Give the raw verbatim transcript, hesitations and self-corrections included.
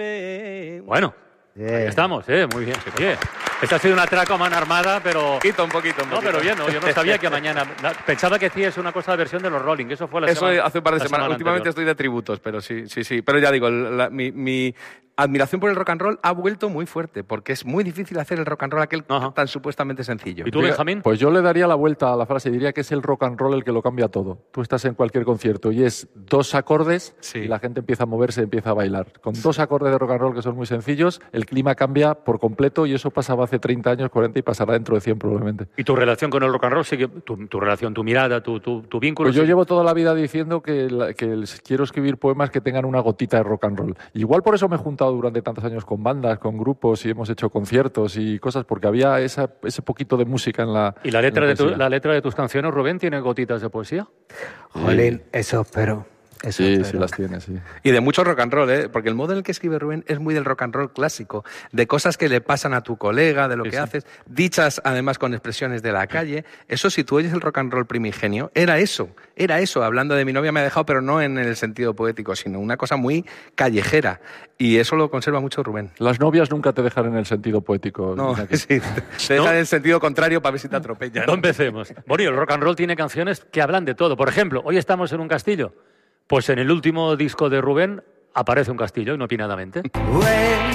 Bueno, Bien. ahí estamos, ¿eh? Muy bien. Sí, sí. Esta ha sido una atraco a mano armada, pero... Un poquito, un poquito, un No, poquito. pero bien, no, yo no sabía que mañana... Pensaba que sí es una cosa de versión de los Rolling, eso fue la Eso semana... hace un par de la semanas. semana Últimamente anterior. estoy de tributos, pero sí, sí, sí. Pero ya digo, la- mi, mi admiración por el rock and roll ha vuelto muy fuerte, porque es muy difícil hacer el rock and roll aquel Ajá. tan supuestamente sencillo. ¿Y tú, Benjamín? Pues yo le daría la vuelta a la frase, diría que es el rock and roll el que lo cambia todo. Tú estás en cualquier concierto y es dos acordes Sí. y la gente empieza a moverse, empieza a bailar. Con dos acordes de rock and roll que son muy sencillos, el clima cambia por completo y eso pasaba hace treinta años, cuarenta y pasará dentro de cien probablemente. ¿Y tu relación con el rock and roll sigue? Tu, tu relación, tu mirada, tu, tu, tu vínculo... Pues yo sigue? llevo toda la vida diciendo que, la- que el- quiero escribir poemas que tengan una gotita de rock and roll. Igual por eso me he juntado durante tantos años con bandas, con grupos y hemos hecho conciertos y cosas, porque había esa, ese poquito de música en la ¿Y la letra, en de tu- poesía. la letra de tus canciones, Rubén, tiene gotitas de poesía? Jolín, eso espero. Eso Sí, espero. sí las tiene, sí. Y de mucho rock and roll, ¿eh? Porque el modo en el que escribe Rubén es muy del rock and roll clásico, de cosas que le pasan a tu colega, de lo Sí, que sí. haces, dichas además con expresiones de la calle. Eso, si tú oyes el rock and roll primigenio, era eso, era eso, hablando de mi novia me ha dejado, pero no en el sentido poético, sino una cosa muy callejera. Y eso lo conserva mucho Rubén. Las novias nunca te dejan en el sentido poético. No, Iñaki. sí, te dejan en el sentido contrario para ver si te atropellan. No empecemos. Bueno, y el rock and roll tiene canciones que hablan de todo. Por ejemplo, hoy estamos en un castillo. Pues en el último disco de Rubén aparece un castillo, inopinadamente.